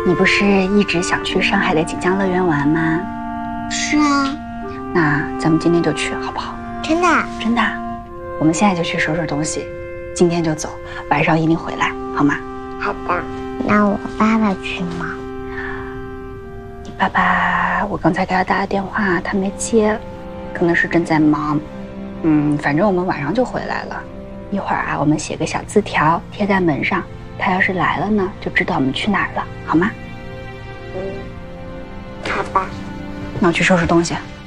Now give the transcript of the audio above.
你不是一直想去上海的锦江乐园玩吗？ 是啊。 那咱们今天就去，好不好？ 真的？ 真的。我们现在就去收拾东西，今天就走，晚上一定回来，好吗？ 好的。那我爸爸去吗？ 你爸爸，我刚才给他打了电话，他没接，可能是正在忙。反正我们晚上就回来了。一会儿啊，我们写个小字条贴在门上，他要是来了呢，就知道我们去哪儿了，好吗？ 好吧。 那我去收拾东西。